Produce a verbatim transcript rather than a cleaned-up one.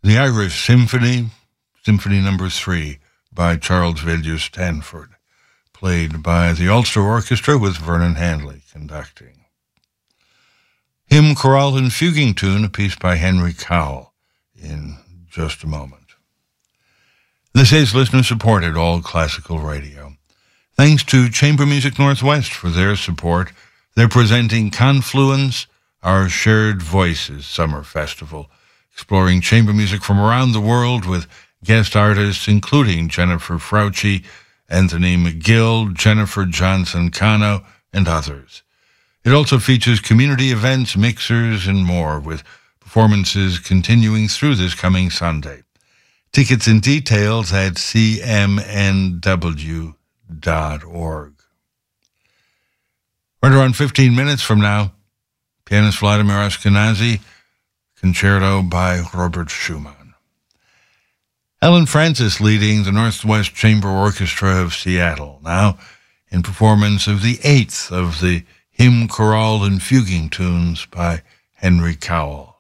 The Irish Symphony, Symphony Number Three by Charles Villiers-Stanford, played by the Ulster Orchestra with Vernon Handley conducting. Hymn, Chorale, and Fuguing Tune, a piece by Henry Cowell, in just a moment. This is listener-supported All Classical Radio. Thanks to Chamber Music Northwest for their support. They're presenting Confluence, Our Shared Voices Summer Festival, exploring chamber music from around the world with guest artists including Jennifer Frauchi, Anthony McGill, Jennifer Johnson-Cano, and others. It also features community events, mixers, and more, with performances continuing through this coming Sunday. Tickets and details at c m n w dot org. Right around fifteen minutes from now, pianist Vladimir Ashkenazy, Concerto by Robert Schumann. Ellen Francis leading the Northwest Chamber Orchestra of Seattle, now in performance of the eighth of the Hymn, Chorale, and Fuguing Tunes by Henry Cowell.